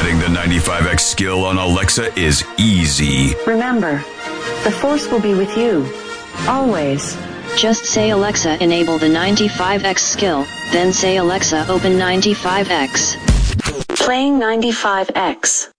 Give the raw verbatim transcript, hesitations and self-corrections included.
Setting the ninety-five X skill on Alexa is easy. Remember, the Force will be with you. Always. Just say Alexa enable the ninety-five X skill, then say Alexa open ninety-five X. Playing ninety-five X.